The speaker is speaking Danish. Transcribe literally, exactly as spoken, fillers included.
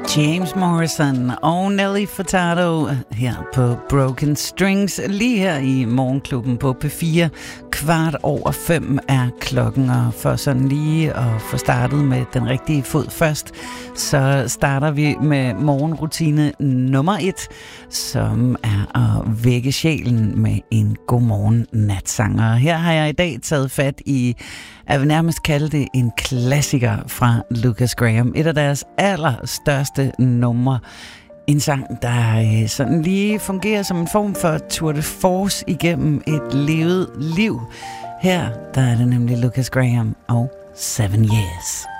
James Morrison og Nelly Furtado her på Broken Strings, lige her i Morgenklubben på P fire. Kvart over fem er klokken, og for sådan lige at få startet med den rigtige fod først, så starter vi med morgenrutine nummer et, som er at vække sjælen med en godmorgen natsang. Og her har jeg i dag taget fat i, jeg vil nærmest kalde det en klassiker fra Lucas Graham. Et af deres allerstørste numre. En sang, der sådan lige fungerer som en form for tour de force igennem et levet liv. Her der er det nemlig Lucas Graham og Seven Years.